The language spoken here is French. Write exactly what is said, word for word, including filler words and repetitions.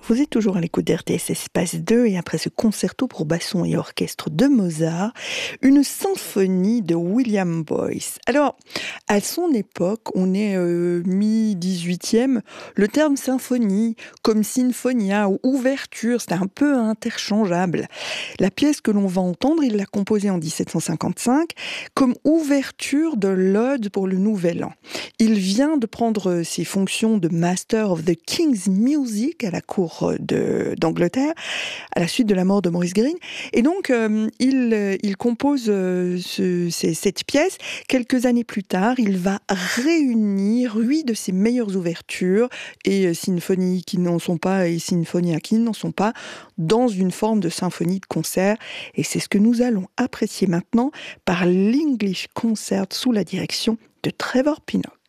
Vous êtes toujours à l'écoute d'R T S Espace deux et après ce concerto pour basson et orchestre de Mozart, une symphonie de William Boyce. Alors, à son époque, on est euh, mi-dix-huitième, le terme symphonie, comme sinfonia ou ouverture, c'était un peu interchangeable. La pièce que l'on va entendre, il l'a composée en dix-sept cent cinquante-cinq comme ouverture de l'Ode pour le Nouvel An. Il vient de prendre ses fonctions de Master of the King's Music à la cour de, d'Angleterre, à la suite de la mort de Maurice Greene. Et donc, euh, il, il compose euh, ce, ces, cette pièce. Quelques années plus tard, il va réunir huit de ses meilleures ouvertures et euh, symphonies qui n'en sont pas et sinfonia qui n'en sont pas dans une forme de symphonie de concert. Et c'est ce que nous allons apprécier maintenant par l'English Concert sous la direction de Trevor Pinnock.